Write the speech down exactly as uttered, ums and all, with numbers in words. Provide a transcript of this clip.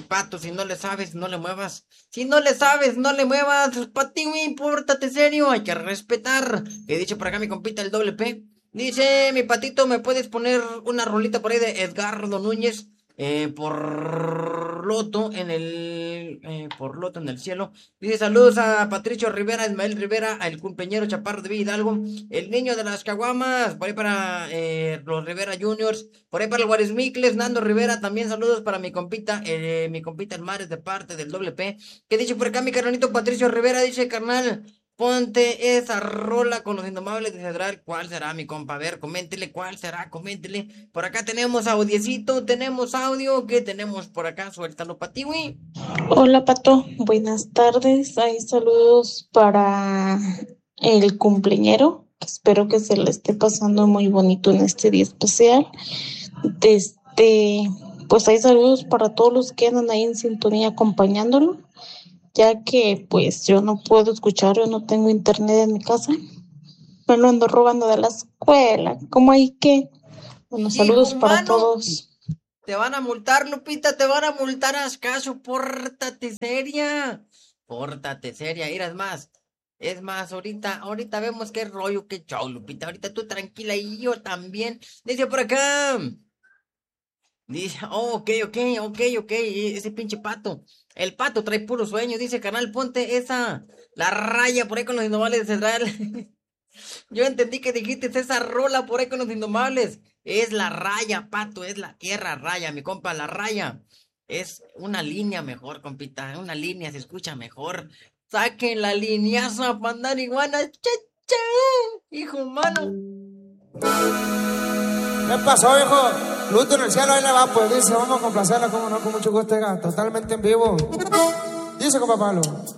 Pato, si no le sabes, no le muevas. Si no le sabes, no le muevas. Patiwi, pórtate serio, hay que respetar. He dicho por acá mi compita el doble P. Dice, mi patito, ¿me puedes poner una rolita por ahí de Edgardo Núñez? Eh, por Loto en el eh, por Loto en el cielo. Dice saludos a Patricio Rivera, Ismael Rivera, al cumpleañero Chaparro de Villa Hidalgo, el niño de las caguamas, por ahí para eh, los Rivera Juniors, por ahí para el Juárez Micles, Nando Rivera, también saludos para mi compita, eh, mi compita el Mares de parte del doble P. Que dice por acá mi carnalito Patricio Rivera, dice carnal. Ponte esa rola con los Indomables de Cedral. ¿Cuál será, mi compa? A ver, coméntele, ¿cuál será? Coméntele. Por acá tenemos audiecito, tenemos audio. ¿Qué tenemos por acá? Suéltalo, Patiwi. Hola Pato, buenas tardes. Hay saludos para el cumpleañero. Espero que se le esté pasando muy bonito en este día especial. Desde, pues hay saludos para todos los que andan ahí en sintonía acompañándolo, ya que pues yo no puedo escuchar, yo no tengo internet en mi casa. Me lo ando robando de la escuela. ¿Cómo hay que? Bueno, saludos Hijo, para mano. todos. Te van a multar, Lupita, te van a multar, haz caso, pórtate seria. Pórtate seria, irás más. Es más, ahorita, ahorita vemos qué rollo, qué show, Lupita. Ahorita tú tranquila y yo también. Dice por acá. Dice, oh, ok, ok, ok, ok, ese pinche pato. El pato trae puro sueño, dice, canal, ponte esa, la raya por ahí con los Indomables de Cedral. Yo entendí que dijiste esa rola por ahí con los Indomables. Es la raya, pato, es la tierra raya, mi compa, la raya. Es una línea mejor, compita, una línea se escucha mejor. Saquen la lineaza, pandan iguana, cha, cha, hijo humano. ¿Qué pasó, hijo? Luto en el cielo, ahí le va, pues dice, vamos a complacerla, como no, con mucho gusto, totalmente en vivo. Dice, compa Pablo.